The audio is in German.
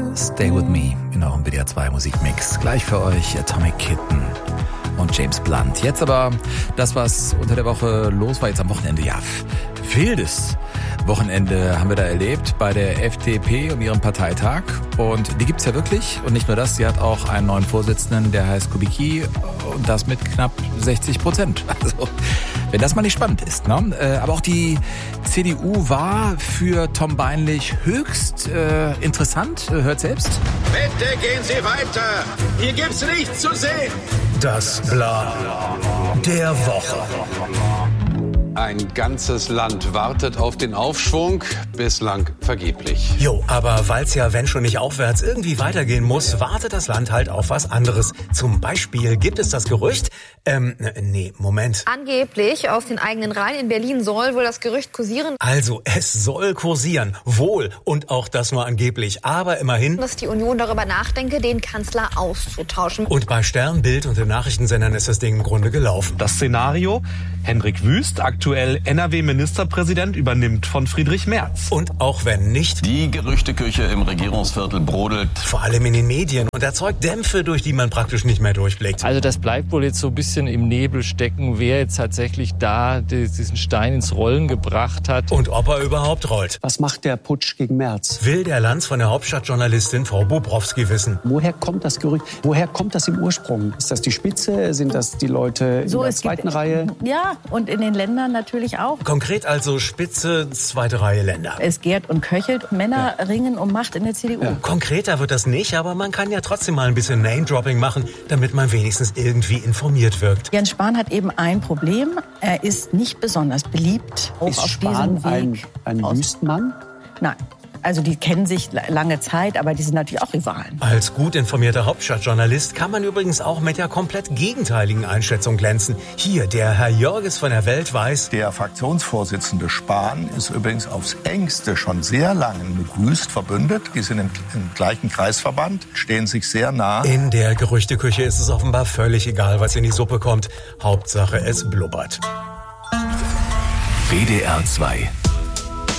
Stay With Me in eurem WDR 2 Musikmix. Gleich für euch Atomic Kitten und James Blunt. Jetzt aber das, was unter der Woche los war, jetzt am Wochenende. Ja, wildes Wochenende haben wir da erlebt bei der FDP und ihrem Parteitag. Und die gibt's ja wirklich. Und nicht nur das, sie hat auch einen neuen Vorsitzenden, der heißt Kubicki. Und das mit knapp 60%. Also, wenn das mal nicht spannend ist, ne? Aber auch die CDU war für Tom Beinlich höchst interessant. Hört selbst. Bitte gehen Sie weiter. Hier gibt's nichts zu sehen. Das Bla der Woche. Ein ganzes Land wartet auf den Aufschwung, bislang vergeblich. Jo, aber weil's ja, wenn schon nicht aufwärts, irgendwie weitergehen muss, wartet das Land halt auf was anderes. Zum Beispiel gibt es das Gerücht, Moment. Angeblich aus den eigenen Reihen in Berlin soll wohl das Gerücht kursieren. Also, es soll kursieren. Wohl. Und auch das nur angeblich. Aber immerhin, Dass die Union darüber nachdenke, den Kanzler auszutauschen. und bei Stern, Bild und den Nachrichtensendern ist das Ding im Grunde gelaufen. Das Szenario: Hendrik Wüst, aktuell NRW-Ministerpräsident, übernimmt von Friedrich Merz. Und auch wenn nicht, Die Gerüchteküche im Regierungsviertel brodelt. vor allem in den Medien und erzeugt Dämpfe, durch die man praktisch nicht mehr durchblickt. Also das bleibt wohl jetzt so ein bisschen im Nebel stecken, wer jetzt tatsächlich da diesen Stein ins Rollen gebracht hat. Und ob er überhaupt rollt. Was macht der Putsch gegen Merz? Will der Lanz von der Hauptstadtjournalistin Frau Bobrowski wissen. Woher kommt das Gerücht? Woher kommt das im Ursprung? Ist das die Spitze? Sind das die Leute in der zweiten Reihe? Ja, und in den Ländern natürlich auch. Konkret also Spitze, zweite Reihe Länder. Es gärt und köchelt. Männer ringen um Macht in der CDU. Ja. Konkreter wird das nicht, aber man kann ja trotzdem mal ein bisschen Name-Dropping machen, damit man wenigstens irgendwie informiert wirkt. Jens Spahn hat eben ein Problem. Er ist nicht besonders beliebt. Auch Ist auf Spahn diesem Weg ein Wüstmann? Nein. Also die kennen sich lange Zeit, aber die sind natürlich auch Rivalen. Als gut informierter Hauptstadtjournalist kann man übrigens auch mit der komplett gegenteiligen Einschätzung glänzen. Hier, der Herr Jörges von der Welt weiß, Der Fraktionsvorsitzende Spahn ist übrigens aufs Engste schon sehr lange mit Wüst verbündet. Die sind im gleichen Kreisverband, stehen sich sehr nah. in der Gerüchteküche ist es offenbar völlig egal, was in die Suppe kommt. Hauptsache es blubbert. WDR 2